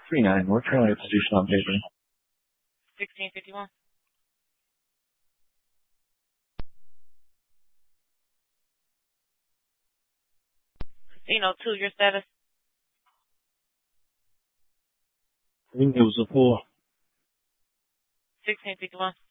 3-9. We're currently a position on paper. 1651. Casino 2, your status? I think it was a 4. 1651.